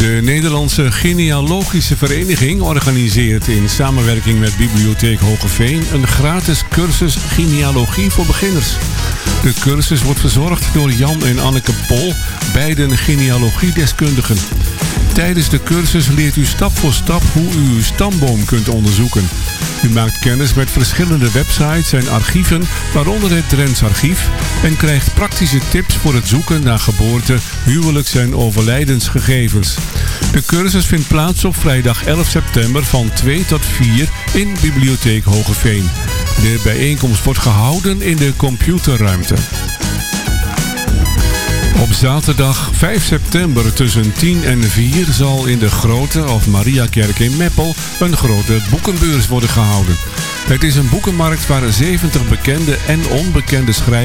De Nederlandse Genealogische Vereniging organiseert in samenwerking met Bibliotheek Hoogeveen een gratis cursus genealogie voor beginners. De cursus wordt verzorgd door Jan en Anneke Pol, beiden genealogiedeskundigen. Tijdens de cursus leert u stap voor stap hoe u uw stamboom kunt onderzoeken. U maakt kennis met verschillende websites en archieven, waaronder het Drents Archief, en krijgt praktische tips voor het zoeken naar geboorte, huwelijks- en overlijdensgegevens. De cursus vindt plaats op vrijdag 11 september van 2 tot 4 in Bibliotheek Hoogeveen. De bijeenkomst wordt gehouden in de computerruimte. Op zaterdag 5 september tussen 10 en 4 zal in de Grote of Mariakerk in Meppel een grote boekenbeurs worden gehouden. Het is een boekenmarkt waar 70 bekende en onbekende schrijvers